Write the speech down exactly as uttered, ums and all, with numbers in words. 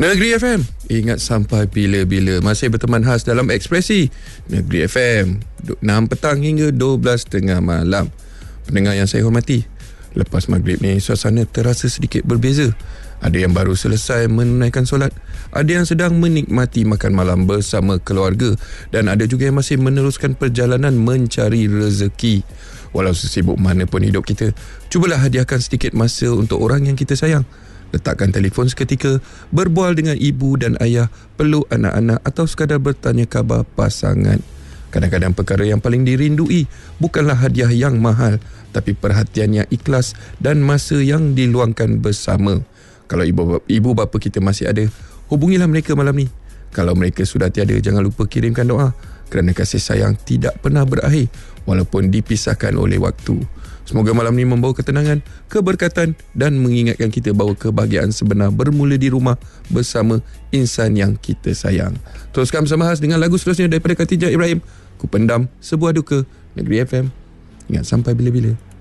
Negeri F M, ingat sampai bila-bila. Masih berteman khas dalam Ekspresi Negeri F M, enam petang hingga dua belas tengah malam. Pendengar yang saya hormati, lepas maghrib ni suasana terasa sedikit berbeza. Ada yang baru selesai menunaikan solat, ada yang sedang menikmati makan malam bersama keluarga, dan ada juga yang masih meneruskan perjalanan mencari rezeki. Walau sesibuk mana pun hidup kita, cubalah hadiahkan sedikit masa untuk orang yang kita sayang. Letakkan telefon seketika, berbual dengan ibu dan ayah, peluk anak-anak atau sekadar bertanya khabar pasangan. Kadang-kadang perkara yang paling dirindui bukanlah hadiah yang mahal, tapi perhatian yang ikhlas dan masa yang diluangkan bersama. Kalau ibu, ibu bapa kita masih ada, hubungilah mereka malam ni. Kalau mereka sudah tiada, jangan lupa kirimkan doa, kerana kasih sayang tidak pernah berakhir walaupun dipisahkan oleh waktu. Semoga malam ni membawa ketenangan, keberkatan dan mengingatkan kita bahawa kebahagiaan sebenar bermula di rumah bersama insan yang kita sayang. Teruskan bersama khas dengan lagu seterusnya daripada Khatijah Ibrahim, Ku Pendam Sebuah Duka. Negeri F M, ingat sampai bila-bila.